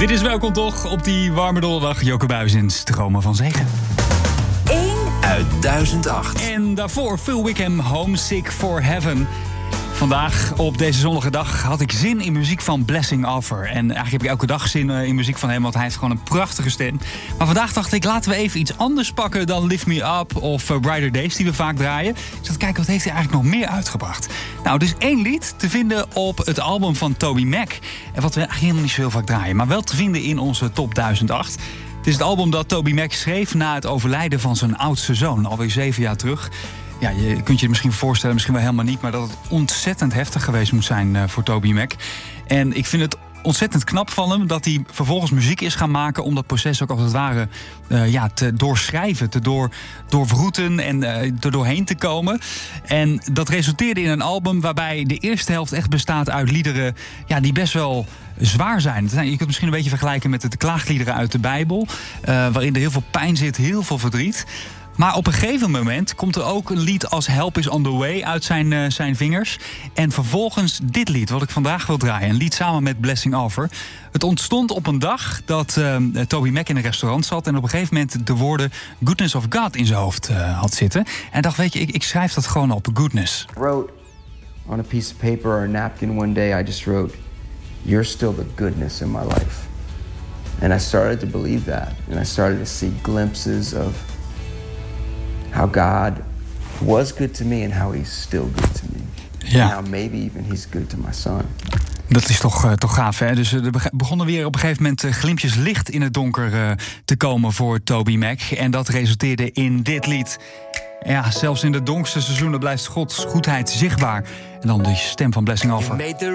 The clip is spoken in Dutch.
Dit is Welkom Toch op die warme donderdag. Joke Buijs in Stromen van Zegen. 1 uit 1008. En daarvoor Phil Wickham, Homesick for Heaven. Vandaag, op deze zonnige dag, had ik zin in muziek van Blessing Offor. En eigenlijk heb ik elke dag zin in muziek van hem, want hij heeft gewoon een prachtige stem. Maar vandaag dacht ik, laten we even iets anders pakken dan Lift Me Up of Brighter Days, die we vaak draaien. Ik zat te kijken, wat heeft hij eigenlijk nog meer uitgebracht? Nou, dus 1 lied te vinden op het album van TobyMac. En wat we eigenlijk helemaal niet zo heel vaak draaien, maar wel te vinden in onze top 1008. Het is het album dat TobyMac schreef na het overlijden van zijn oudste zoon, alweer 7 jaar terug. Ja, je kunt je misschien voorstellen, misschien wel helemaal niet, maar dat het ontzettend heftig geweest moet zijn voor TobyMac. En ik vind het ontzettend knap van hem dat hij vervolgens muziek is gaan maken om dat proces ook als het ware te doorschrijven, te doorwroeten en er doorheen te komen. En dat resulteerde in een album waarbij de eerste helft echt bestaat uit liederen die best wel zwaar zijn. Je kunt het misschien een beetje vergelijken met de klaagliederen uit de Bijbel, waarin er heel veel pijn zit, heel veel verdriet. Maar op een gegeven moment komt er ook een lied als Help is on the way uit zijn vingers. En vervolgens dit lied, wat ik vandaag wil draaien. Een lied samen met Blessing Offor. Het ontstond op een dag dat TobyMac in een restaurant zat en op een gegeven moment de woorden Goodness of God in zijn hoofd had zitten. En dacht, weet je, ik schrijf dat gewoon op, Goodness. I wrote on a piece of paper or a napkin one day, I just wrote, "You're still the goodness in my life." And I started to believe that. And I started to see glimpses of how God was good to me and how he's still good to me. Ja. And how maybe even he's good to my son. Dat is toch gaaf, hè? Dus er begonnen weer op een gegeven moment glimpjes licht in het donker te komen voor TobyMac. En dat resulteerde in dit lied. Ja, zelfs in de donkerste seizoenen blijft Gods goedheid zichtbaar. En dan de stem van Blessing Offor.